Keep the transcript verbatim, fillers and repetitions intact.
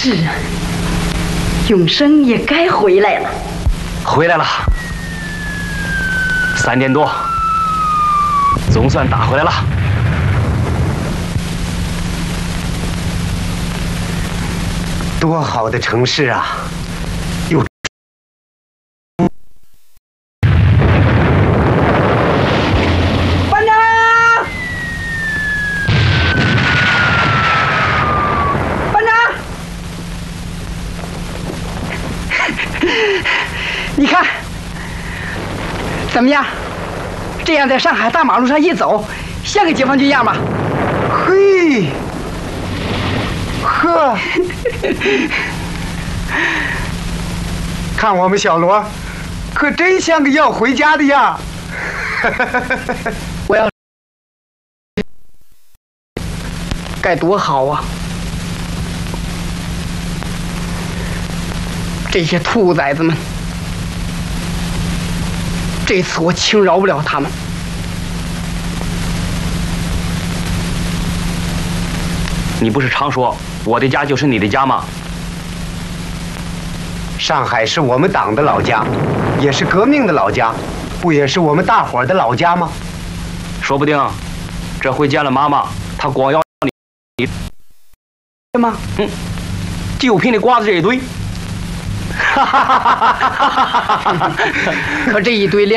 是啊，永生也该回来了。 回来了，三点多，总算打回来了。 多好的城市啊！有班长，班长，你看怎么样？这样在上海大马路上一走，像个解放军样吧？ 嘿，呵，看我们小罗，可真像个要回家的样。 我要该多好啊！这些兔崽子们，这次我轻饶不了他们。 你不是常说我的家就是你的家吗？ 上海是我们党的老家，也是革命的老家，不也是我们大伙儿的老家吗？ 说不定这回见了妈妈，她光要你对吗？ 嗯，就凭你瓜子这一堆。 可这一堆连